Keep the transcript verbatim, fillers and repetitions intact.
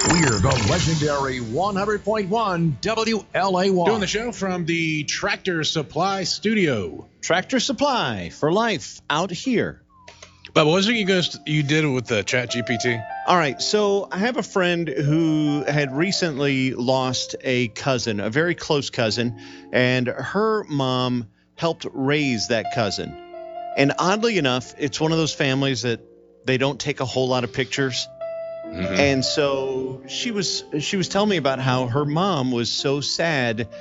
We're the legendary one hundred point one W L A Y. Doing the show from the Tractor Supply Studio. Tractor Supply for life out here. But what was it you guys you did with the Chat G P T? All right, so I have a friend who had recently lost a cousin, a very close cousin, and her mom helped raise that cousin. And oddly enough, it's one of those families that they don't take a whole lot of pictures. Mm-hmm. And so she was she was telling me about how her mom was so sad